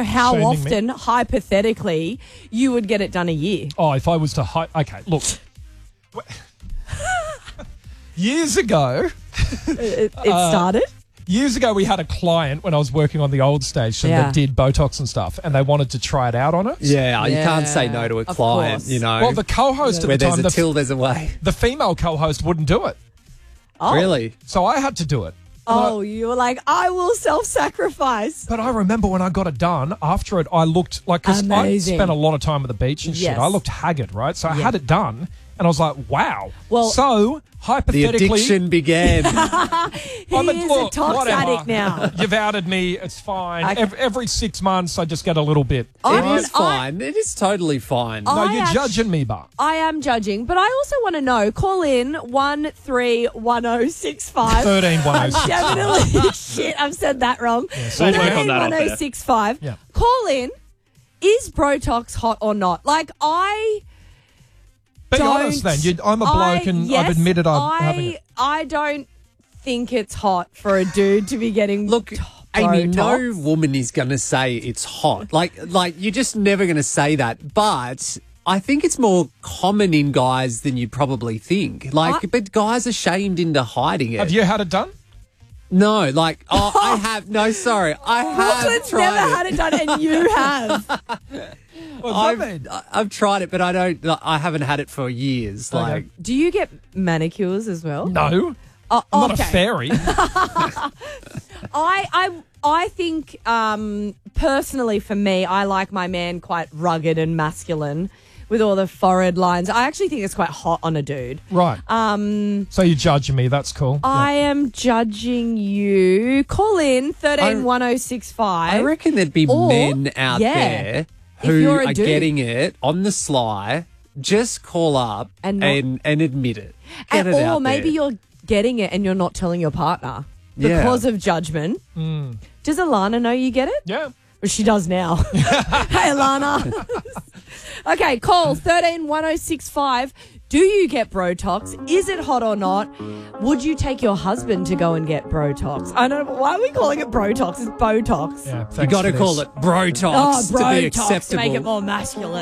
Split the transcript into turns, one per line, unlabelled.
know how
Shaming
often, hypothetically, you would get it done a year.
Oh, if I was to... Okay, look. Years ago...
It started?
Years ago, we had a client when I was working on the old station that did Botox and stuff, and they wanted to try it out on us.
Yeah, you can't say no to a client,
course.
you know.
Well, the co-host at
where
the time...
there's a till, there's a way.
The female co-host wouldn't do it.
Oh.
Really?
So I had to do it.
Oh, you were like, I will self-sacrifice.
But I remember when I got it done, after it, I looked like, because I
Amazing.
spent a lot of time at the beach and shit.
Yes.
I looked haggard, right? So I had it done, and I was like, wow.
Well,
so,
The
hypothetically...
addiction began.
He is a tox addict now.
You've outed me. It's fine.
Okay.
Every 6 months, I just get a little bit.
It is fine. It is totally fine.
No, you're judging me, but...
I am judging, but I also want to know, call in 131065.
131065.
Definitely. Shit, I've said that wrong.
we'll work on that off air.
131065.
Yeah.
Call in. Is Botox hot or not? Like,
Be honest then. I'm a bloke and I've admitted I'm having it.
I don't think it's hot for a dude to be getting
Look, Amy, no
Botox.
woman is going to say it's hot. Like you're just never going to say that. But I think it's more common in guys than you probably think. But guys are shamed into hiding it.
Have you had it done?
No, I have. No, sorry. I have
Brooklyn's
tried
never
it.
had it done, and you have.
What's that mean?
I've tried it, but I haven't had it for years.
Okay.
Like,
Do you get manicures as well?
No. I'm not a fairy.
I think personally for me, I like my man quite rugged and masculine with all the forehead lines. I actually think it's quite hot on a dude.
Right. So you're judging me. That's cool.
I am judging you. Call in 131065.
I reckon there'd be men out there who
you're a
are
dude.
getting it on the sly. Just call up and admit it. Get it out
or maybe
there.
you're getting it and you're not telling your partner
Yeah.
because of judgment. Does Alana know you get it?
Yeah.
Well, she does now. Hey, Alana. Okay, call 131065. Do you get Botox? Is it hot or not? Would you take your husband to go and get Botox? I don't know. Why are we calling it Botox? It's Botox.
Yeah.
You got to call it Brotox to be
Botox
acceptable.
to make it more masculine.